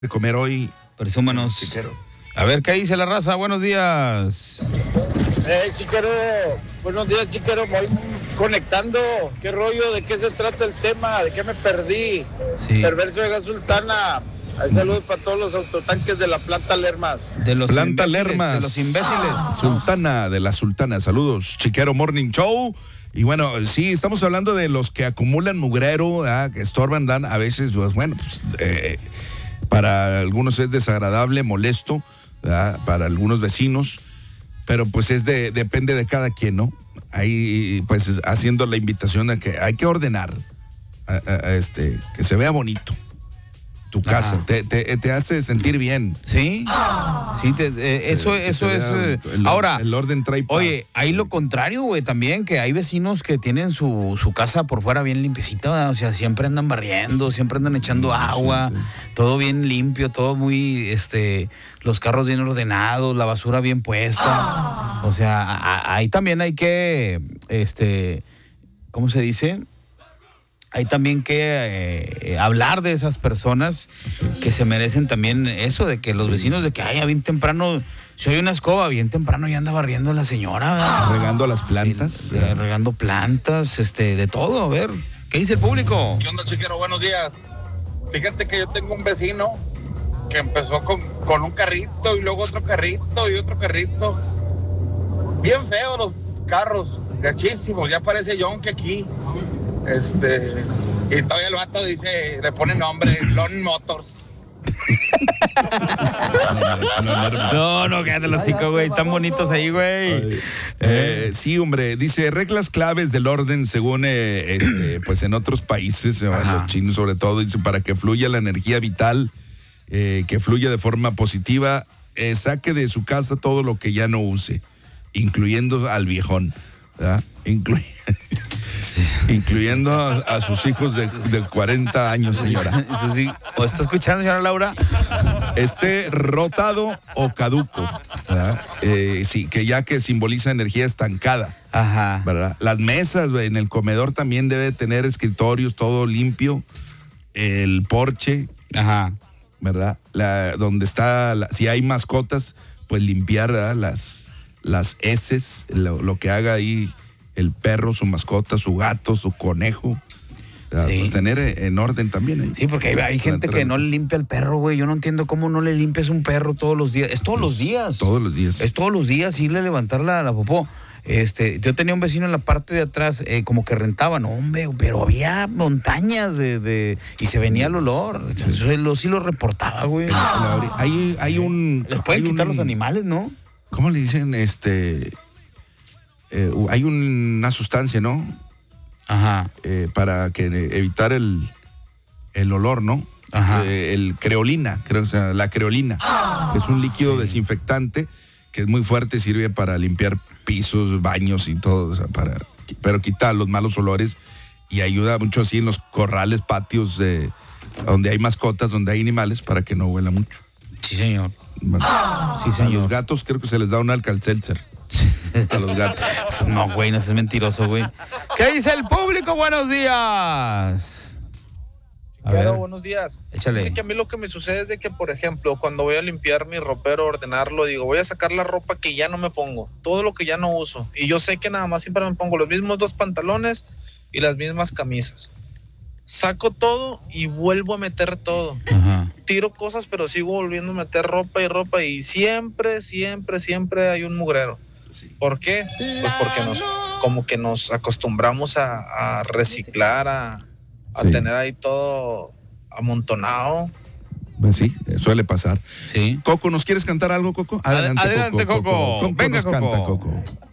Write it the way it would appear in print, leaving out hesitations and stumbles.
de comer hoy? Presúmanos. Chiquero. A ver, ¿qué dice la raza? Buenos días. Chiquero, buenos días, Chiquero. Voy conectando. ¿Qué rollo? ¿De qué se trata el tema? ¿De qué me perdí? Sí. Perverso de Gas Sultana. Saludos para todos los autotanques de la planta Lermas. De los Planta imbéciles, Lermas. De los imbéciles. Sultana de la Sultana. Saludos, Chiquero Morning Show. Y bueno, sí, estamos hablando de los que acumulan mugrero, que estorban, dan a veces, pues bueno, para algunos es desagradable, molesto, ¿verdad? Para algunos vecinos, pero pues depende de cada quien, ¿no? Ahí pues haciendo la invitación de que hay que ordenar, que se vea bonito tu casa, te hace sentir bien. Sí, sí, eso es. Ahora, el orden trae paz. Oye, hay lo contrario, güey, también, que hay vecinos que tienen su casa por fuera bien limpiecita, ¿verdad? O sea, siempre andan barriendo, siempre andan echando agua, todo bien limpio, todo muy, los carros bien ordenados, la basura bien puesta. O sea, ahí también hay que, ¿cómo se dice? Hay también que hablar de esas personas que se merecen también eso, de que los vecinos, de que bien temprano, si hay una escoba, bien temprano ya anda barriendo la señora, ¿verdad? Regando las plantas. Sí, regando plantas, de todo. A ver, ¿qué dice el público? ¿Qué onda, Chiquero? Buenos días. Fíjate que yo tengo un vecino que empezó con un carrito y luego otro carrito y otro carrito. Bien feos los carros, gachísimos, ya parece Yonke aquí. Y todavía el vato dice, le pone nombre, Lone Motors. No, cállate los hocico, güey, están bonitos ahí, güey. Sí, hombre, dice, reglas claves del orden según, pues en otros países, los chinos sobre todo, dice, para que fluya la energía vital, que fluya de forma positiva, saque de su casa todo lo que ya no use, incluyendo al viejón, ¿verdad? Incluyendo a sus hijos de 40 años, señora. ¿O está escuchando, señora Laura? Esté rotado o caduco, ¿verdad? Sí, que simboliza energía estancada. Ajá. ¿Verdad? Las mesas, en el comedor también debe tener escritorios, todo limpio. El porche. Ajá. ¿Verdad? Donde está, si hay mascotas, pues limpiar, ¿verdad? Las heces, lo que haga ahí el perro, su mascota, su gato, su conejo. Sí, pues tener en orden también. Sí, porque hay gente que no le limpia al perro, güey. Yo no entiendo cómo no le limpias un perro todos los días. Es todos los días. Todos los días. Es todos los días irle a levantar la popó. Yo tenía un vecino en la parte de atrás, como que rentaban, hombre, pero había montañas y se venía el olor. Eso sí lo reportaba, güey. Les pueden quitar los animales, ¿no? ¿Cómo le dicen? Hay una sustancia, ¿no? Ajá. Para evitar el olor, ¿no? Ajá. El creolina, creo que sea la creolina. Que es un líquido desinfectante que es muy fuerte, sirve para limpiar pisos, baños y todo, o sea, pero quita los malos olores y ayuda mucho así en los corrales, patios, donde hay mascotas, donde hay animales, para que no huela mucho. Sí, señor. Bueno, sí, señor. A los gatos creo que se les da un Alka-Seltzer. A los gatos. No, güey, no seas mentiroso, güey. ¿Qué dice el público? Buenos días. Claro, buenos días. Échale. Dice que a mí lo que me sucede es de que, por ejemplo, cuando voy a limpiar mi ropero, ordenarlo, digo, voy a sacar la ropa que ya no me pongo, todo lo que ya no uso. Y yo sé que nada más siempre me pongo los mismos 2 pantalones y las mismas camisas. Saco todo y vuelvo a meter todo. Ajá. Tiro cosas, pero sigo volviendo a meter ropa y siempre hay un mugrero. ¿Por qué? Pues porque nos acostumbramos a reciclar, a tener ahí todo amontonado. Pues sí, suele pasar. Sí. Coco, ¿nos quieres cantar algo, Coco? Adelante, Coco. Coco Venga, nos Coco. canta, Coco.